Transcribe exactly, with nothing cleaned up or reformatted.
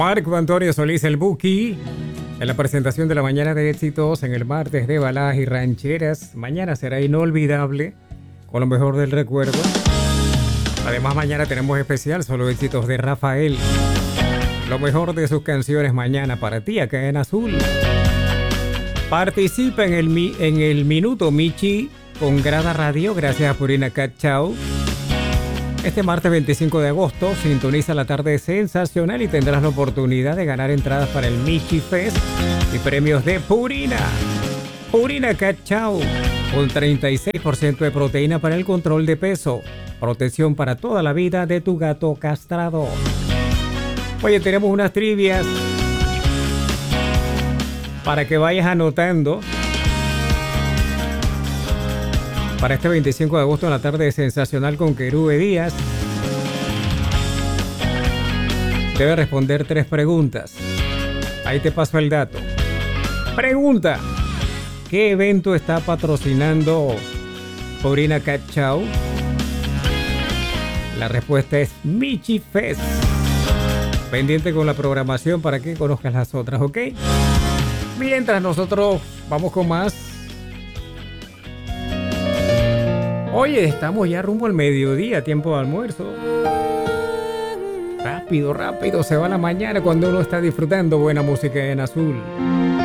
Marco Antonio Solís, el Buki, en la presentación de la mañana de éxitos en el martes de baladas y rancheras. Mañana será inolvidable con lo mejor del recuerdo. Además, mañana tenemos especial solo éxitos de Rafael. Lo mejor de sus canciones mañana para ti acá en Azul. Participa en el, mi, en el Minuto Michi con Grada Radio. Gracias a Purina Cat Chau. Este martes veinticinco de agosto sintoniza la tarde sensacional y tendrás la oportunidad de ganar entradas para el Michi Fest y premios de Purina. Purina Cat Chau, con treinta y seis por ciento de proteína para el control de peso. Protección para toda la vida de tu gato castrado. Oye, tenemos unas trivias para que vayas anotando. Para este veinticinco de agosto en la tarde sensacional con Querube Díaz. Debe responder tres preguntas. Ahí te paso el dato. Pregunta: ¿qué evento está patrocinando Purina Cat Chau? La respuesta es Michi Fest. Pendiente con la programación para que conozcas las otras, ¿ok? Mientras nosotros vamos con más. Oye, estamos ya rumbo al mediodía, tiempo de almuerzo. Rápido, rápido, se va la mañana cuando uno está disfrutando buena música en Azul.